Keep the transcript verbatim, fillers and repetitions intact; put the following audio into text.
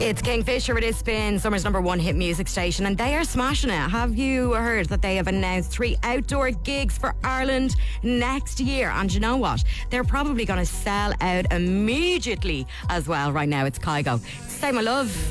It's Kingfisher with This Spin, summer's number one hit music station, and they are smashing it. Have you heard that they have announced three outdoor gigs for Ireland next year? And you know what? They're probably going to sell out immediately as well right now. It's Kygo. Say my love.